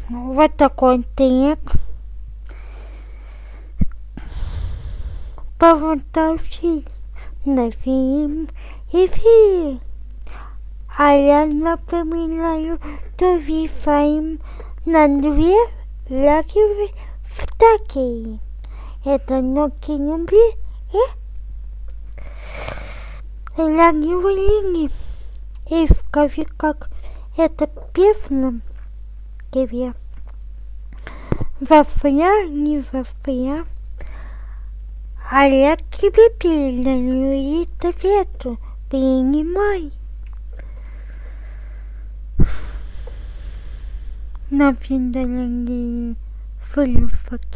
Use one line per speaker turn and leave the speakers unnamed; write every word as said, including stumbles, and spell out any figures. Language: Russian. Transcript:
Вот такой трек. Поводовщик на фильм эфир. А я напоминаю, что вифаем на две ляги в таки. Это ноги любви и ляги в линии. И в кафе, как это певно тебе. Вафля, не вафля. А я тебе передаю эстафету. Принимай. На финале флюфак.